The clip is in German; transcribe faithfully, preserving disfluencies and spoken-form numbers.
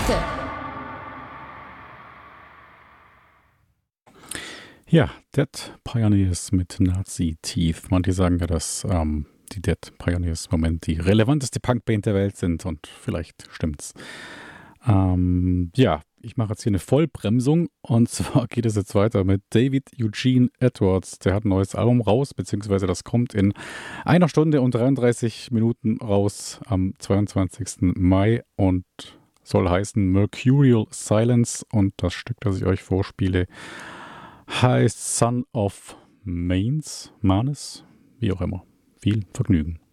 heute. Ja, Dead Pioneers mit Nazi Teeth. Manche sagen ja, dass ähm, die Dead Pioneers im Moment die relevanteste Punkband der Welt sind und vielleicht stimmt's. Ähm, ja, ich mache jetzt hier eine Vollbremsung und zwar geht es jetzt weiter mit David Eugene Edwards. Der hat ein neues Album raus, beziehungsweise das kommt in einer Stunde und dreiunddreißig Minuten raus am zweiundzwanzigsten Mai und soll heißen Mercurial Silence, und das Stück, das ich euch vorspiele, heißt Son of Manes, Manes, wie auch immer. Viel Vergnügen.